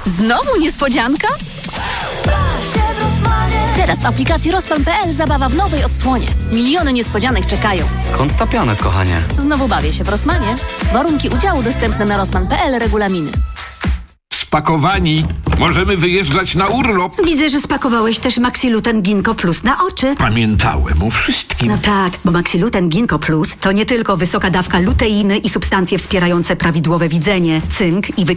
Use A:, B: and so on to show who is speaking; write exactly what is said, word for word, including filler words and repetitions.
A: Znowu niespodzianka? Teraz w aplikacji Rozplan kropka pe el zabawa w nowej odsłonie. Miliony niespodzianek czekają.
B: Skąd ta piana, kochanie?
A: Znowu bawię się w Rossmanie. Warunki udziału dostępne na rozplan kropka pe el, regulaminy.
C: Spakowani. Możemy wyjeżdżać na urlop.
D: Widzę, że spakowałeś też Maxiluten Ginkgo Plus na oczy.
C: Pamiętałem o wszystkim.
D: No tak, bo Maxiluten Ginkgo Plus to nie tylko wysoka dawka luteiny i substancje wspierające prawidłowe widzenie, cynk i wyciągnięcie